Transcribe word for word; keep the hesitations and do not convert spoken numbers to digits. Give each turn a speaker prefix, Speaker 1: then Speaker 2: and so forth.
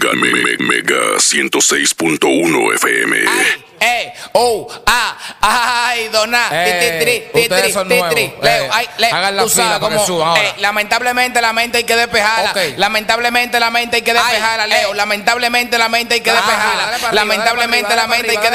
Speaker 1: Mega, me, me, Mega ciento seis punto uno F M.
Speaker 2: Ay, eh, oh, ah, ay, dona,
Speaker 3: Eh,
Speaker 2: ti, ti, ti,
Speaker 3: ustedes
Speaker 2: ti,
Speaker 3: son
Speaker 2: ti,
Speaker 3: nuevos.
Speaker 2: ti, Leo,
Speaker 3: Eh,
Speaker 2: ay, Leo,
Speaker 3: hagan la
Speaker 2: tú sabes
Speaker 3: fila para que
Speaker 2: cómo,
Speaker 3: suban ahora.
Speaker 2: eh, lamentablemente la mente hay que despejarla.
Speaker 3: Ok.
Speaker 2: Lamentablemente la mente hay que despejarla,
Speaker 3: Ay,
Speaker 2: Leo.
Speaker 3: eh.
Speaker 2: Lamentablemente la mente hay que
Speaker 3: Ah,
Speaker 2: despejarla.
Speaker 3: dale para arriba,
Speaker 2: Lamentablemente
Speaker 3: dale
Speaker 2: la
Speaker 3: para
Speaker 2: mente hay
Speaker 3: arriba,
Speaker 2: que